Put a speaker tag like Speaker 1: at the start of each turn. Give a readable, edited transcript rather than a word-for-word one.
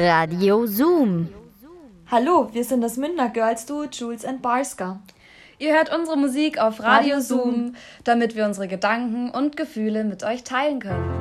Speaker 1: Radio Zoom.
Speaker 2: Hallo, wir sind das Münchner Girls Duo Jules and Barska.
Speaker 3: Ihr hört unsere Musik auf Radio Zoom, damit wir unsere Gedanken und Gefühle mit euch teilen können.